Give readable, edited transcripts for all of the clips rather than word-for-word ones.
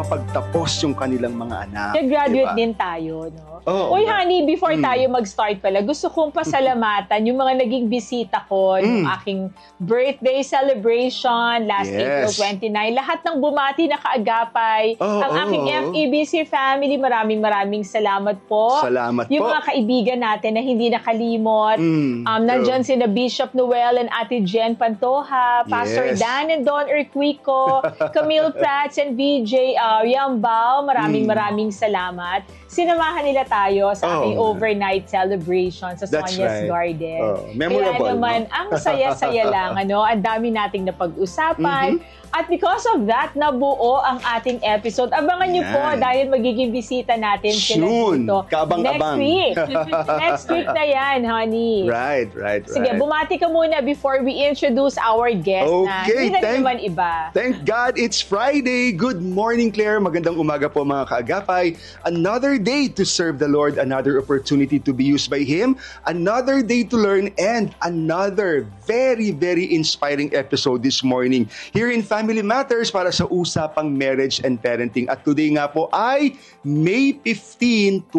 mapagtapos yung kanilang mga anak. Graduate din tayo, no? Oh, Uy, honey, before tayo mag-start pala, gusto kong pasalamatan yung mga naging bisita ko, yung aking birthday celebration last April 29. Lahat ng bumati na kaagapay, ang aking FEBC family, maraming salamat po. Salamat yung po. Mga kaibigan natin na hindi nakalimot. Nandyan sina Bishop Noel and Ate Jen Pantoja, Pastor Dan and Don Urquico, Camille Prats and VJ Yambao, maraming salamat. Sinamahan nila tayo sa aking overnight celebration sa Sonia's Garden. Memorable. Kaya naman, ang saya-saya lang. Ang dami nating napag-usapan. At because of that, nabuo ang ating episode. Abangan nyo po dahil magiging bisita natin sila dito. Kaabang-abang. Next week. Next week na yan, honey. Right. Sige, bumati ka muna before we introduce our guest na hindi na naman iba. Thank God it's Friday. Good morning, Claire. Magandang umaga po mga kaagapay. Another day to serve the Lord, another opportunity to be used by Him, another day to learn, and another very inspiring episode this morning here in Family Matters para sa usapang marriage and parenting. At today nga po ay May 15,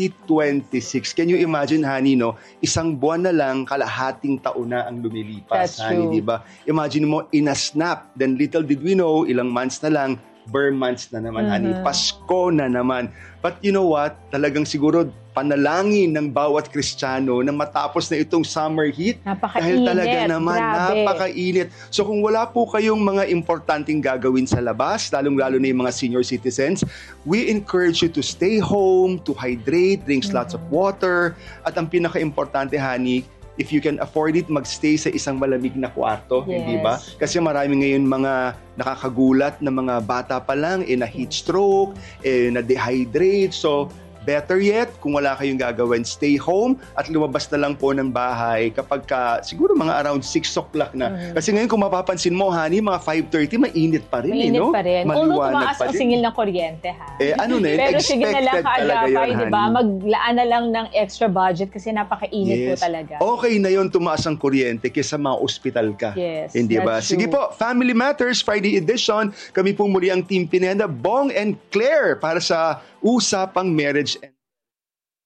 2026. Can you imagine, honey, no? Isang buwan na lang, kalahating taon na ang lumilipas, honey, di ba? Imagine mo, in a snap, then little did we know, ilang months na lang, Burr months na naman, honey. Pasko na naman. But you know what? Talagang siguro panalangin ng bawat Kristiyano na matapos na itong summer heat. Dahil talaga naman, napakainit. So kung wala po kayong mga importanteng gagawin sa labas, lalong-lalo na yung mga senior citizens, we encourage you to stay home, to hydrate, drink lots of water. At ang pinaka-importante, honey, if you can afford it, magstay sa isang malamig na kwarto, hindi ba? Kasi marami ngayon mga nakakagulat na mga bata pa lang, na heat stroke, na-dehydrate. So, better yet, kung wala kayong gagawin, stay home at lumabas na lang po ng bahay kapag siguro mga around 6 o'clock na. Kasi ngayon kung mapapansin mo, honey, mga 5:30, mainit pa rin. Mainit pa rin. Although tumaas ang rin. singil ng kuryente, ha? Pero sige na lang kaagapay, di ba? Maglaan na lang ng extra budget kasi napakainit po talaga. Okay na yun, tumaas ang kuryente kaysa mga ospital ka. Hindi ba? Sige po, Family Matters Friday edition. Kami po muli ang Team Pineda, Bong and Claire para sa usapang marriage